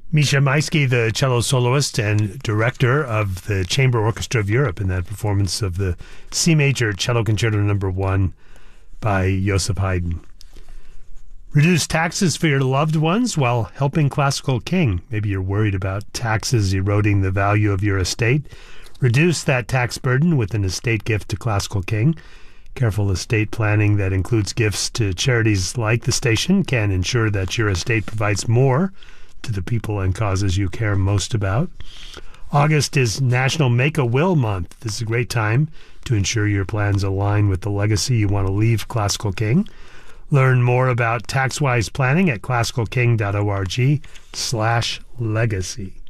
Misha Maisky, the cello soloist and director of the Chamber Orchestra of Europe, in that performance of the C Major Cello Concerto No. 1 by Joseph Haydn. Reduce taxes for your loved ones while helping Classical King. Maybe you're worried about taxes eroding the value of your estate. Reduce that tax burden with an estate gift to Classical King. Careful estate planning that includes gifts to charities like the station can ensure that your estate provides more to the people and causes you care most about. August is National Make a Will Month. This is a great time to ensure your plans align with the legacy you want to leave Classical King. Learn more about tax-wise planning at classicalking.org/legacy.